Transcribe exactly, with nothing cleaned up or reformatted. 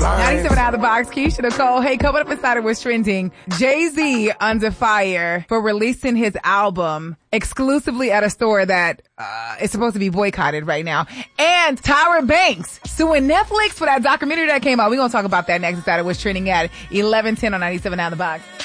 ninety-seven out of the box. Keisha Nicole. Hey, coming up inside of what's trending. Jay-Z under fire for releasing his album exclusively at a store that uh, is supposed to be boycotted right now. And Tyra Banks suing Netflix for that documentary that came out. We're going to talk about that next inside of what's trending at eleven ten on ninety-seven out of the box.